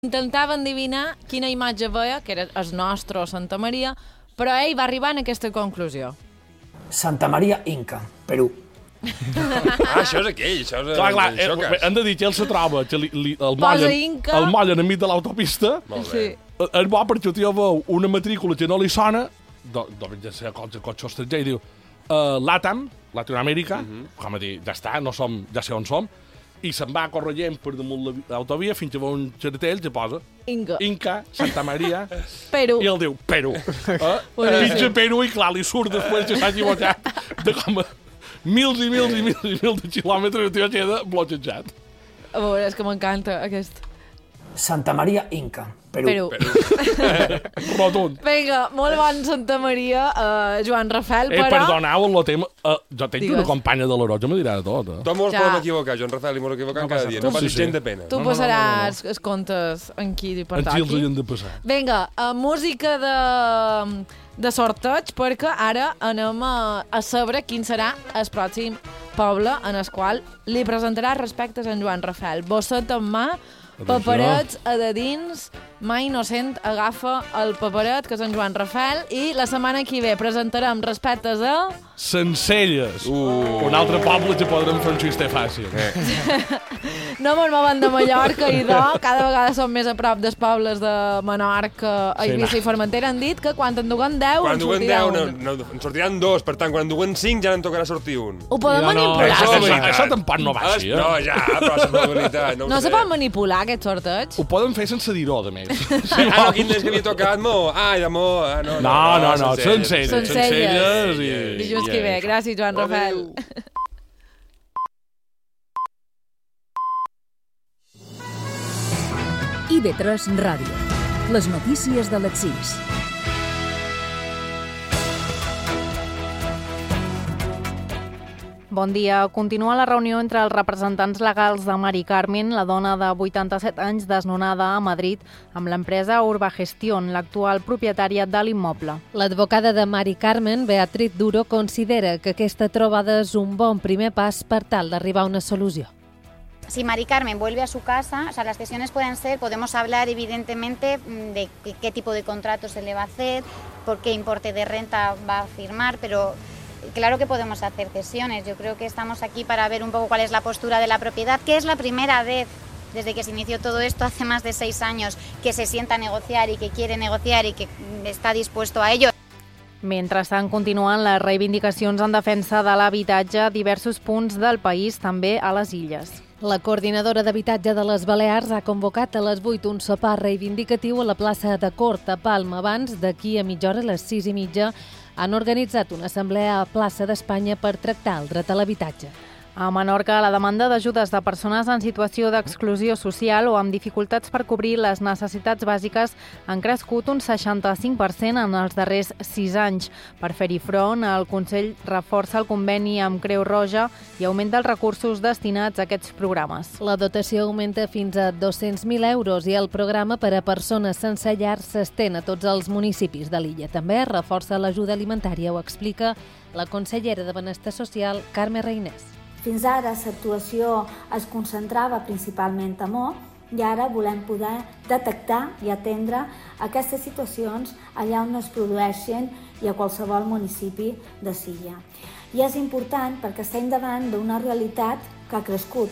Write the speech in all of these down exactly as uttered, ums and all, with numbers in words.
Intentava endevinar quina imatge veia, que era el nostre Santa Maria, però ell va arribar a aquesta conclusió. Santa Maria Inca, Perú. Ah, això és aquell, això és... Clar, clar, el eh, Xocas. hem de dir que ell se troba, que li, li, el, Posa mollen, Inca. el mollen enmig de l'autopista. Molt Sí. bé. És bo perquè el tio veu una matrícula que no li sona, devia ser cotxe, cotxe estranger, i diu uh, LATAM, Latinoamèrica, uh -huh. com a dir, ja està, no som, ja sé on som, i se'n va corregent per damunt l'autovia fins que veu un cartell que posa Inca. Inca, Santa Maria, Perú. i ell diu Perú. Eh? Boníssim. Fins a Perú, i clar, li surt després que s'ha equivocat de com a mils i mils i mils i mils de quilòmetres, i el tio queda bloquejat. A veure, és que m'encanta aquest. Santa Maria Inca, Perú. Perú. Rotund. Vinga, molt bon Santa Maria, uh, Joan Rafel, Eh, però... perdoneu, el tema... Uh, jo tenc Digues. una companya de l'Oroja, me dirà de tot, eh? Tots mos Ja. podem equivocar, Joan Rafael, i mos equivoquem No cada passa dia. res. No passi Sí, sí. gent de pena. Tu No, no, no, passaràs no, els comptes en qui li Ens els pertoqui. havien de passar. Vinga, uh, música de, de sorteig, perquè ara anem a, a saber quin serà el pròxim poble en el qual li presentarà respectes a en Joan Rafel. Bosset en mà, paperets a de dins, mai innocent agafa el paperet, que és en Joan Rafel, i la setmana que ve presentarem respectes a... Sencelles. Uh. Un altre poble que podrem fer un xiste fàcil. Eh. No me'n mouen de Mallorca i de... Cada vegada som més a prop dels pobles de Menorca, Sí, Eivissa no. i Formentera. Han dit que quan en duguen deu, Quan en duguen sortirà deu, no, un. no, en sortiran dos, per tant, quan en duguen cinc ja en tocarà sortir un. Ho podem No, no, manipular? això, Això és això, veritat. això tampoc no va així, eh? No, ja, però és la veritat. No, ho No sé. se pot manipular, aquest sorteig? Ho poden fer sense dir-ho, de més. Ah, no, quin és que havia tocat, mo? Ah, de mo... Ah, no, No, no, no, sencelles. Sencelles. Sencelles i... Dijous i que ve. això. Gràcies, Joan Rafel. I ve tres Ràdio. Les notícies de les sis. Bon dia. Continua la reunió entre els representants legals de Mari Carmen, la dona de vuitanta-set anys desnonada a Madrid, amb l'empresa Urbagestión, l'actual propietària de l'immoble. L'advocada de Mari Carmen, Beatriz Duro, considera que aquesta trobada és un bon primer pas per tal d'arribar a una solució. Si Mari Carmen vuelve a su casa, o sea, las cesiones pueden ser, podemos hablar evidentemente de qué tipo de contrato se le va a hacer, por qué importe de renta va a firmar, pero claro que podemos hacer cesiones. Yo creo que estamos aquí para ver un poco cuál es la postura de la propiedad, que es la primera vez desde que se inició todo esto, hace más de seis años, que se sienta a negociar y que quiere negociar y que está dispuesto a ello. Mentrestant, continuen les reivindicacions en defensa de l'habitatge a diversos punts del país, també a les illes. La coordinadora d'habitatge de les Balears ha convocat a les vuit un sopar reivindicatiu a la plaça de Cort a Palma. Abans, d'aquí a mitja hora, a les sis i mitja, han organitzat una assemblea a plaça d'Espanya per tractar el dret a l'habitatge. A Menorca, la demanda d'ajudes de persones en situació d'exclusió social o amb dificultats per cobrir les necessitats bàsiques han crescut un seixanta-cinc per cent en els darrers sis anys. Per fer-hi front, el Consell reforça el conveni amb Creu Roja i augmenta els recursos destinats a aquests programes. La dotació augmenta fins a dos-cents mil euros i el programa per a persones sense llar s'estén a tots els municipis de l'illa. També es reforça l'ajuda alimentària, ho explica la consellera de Benestar Social, Carme Reinés. Fins ara l'actuació es concentrava principalment a Mo i ara volem poder detectar i atendre aquestes situacions allà on es produeixen i a qualsevol municipi de Silla. I és important perquè estem davant d'una realitat que ha crescut.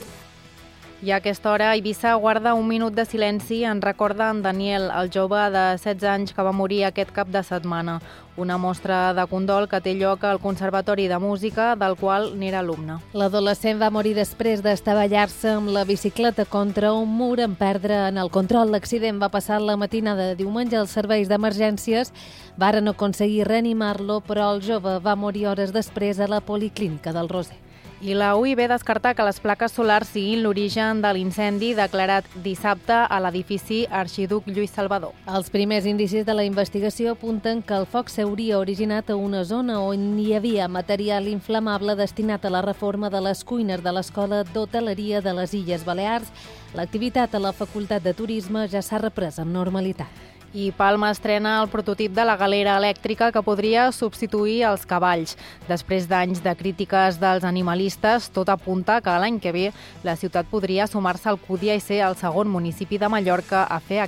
I a aquesta hora, Eivissa guarda un minut de silenci en recorda en Daniel, el jove de setze anys que va morir aquest cap de setmana. Una mostra de condol que té lloc al Conservatori de Música, del qual n'era alumne. L'adolescent va morir després d'estavellar-se amb la bicicleta contra un mur en perdre en el control. L'accident va passar la matinada de diumenge. Els serveis d'emergències varen aconseguir reanimar-lo, però el jove va morir hores després a la Policlínica del Roser. I la U I B descarta que les plaques solars siguin l'origen de l'incendi declarat dissabte a l'edifici Arxiduc Lluís Salvador. Els primers indicis de la investigació apunten que el foc s'hauria originat a una zona on hi havia material inflamable destinat a la reforma de les cuines de l'Escola d'Hoteleria de les Illes Balears. L'activitat a la Facultat de Turisme ja s'ha reprès amb normalitat. I Palma estrena el prototip de la galera elèctrica que podria substituir els cavalls. Després d'anys de crítiques dels animalistes, tot apunta que l'any que ve la ciutat podria sumar-se al Cúdia i ser el segon municipi de Mallorca a fer